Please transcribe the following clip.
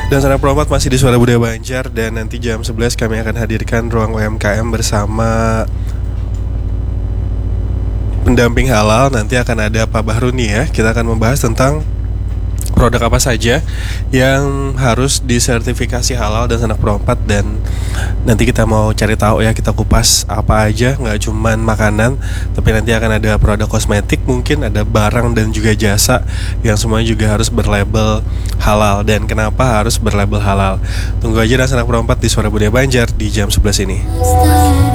Dan Sanak Promote masih di Suara Budaya Banjar. Dan nanti jam 11 kami akan hadirkan ruang UMKM bersama pendamping halal. Nanti akan ada Pak Bahruni ya. Kita akan membahas tentang produk apa saja yang harus disertifikasi halal dan Sanak Promote. Dan nanti kita mau cari tahu ya, kita kupas apa aja, nggak cuman makanan, tapi nanti akan ada produk kosmetik, mungkin ada barang dan juga jasa yang semuanya juga harus berlabel halal. Dan kenapa harus berlabel halal? Tunggu aja dan Sanak Promote di Suara Budaya Banjar di jam 11 ini.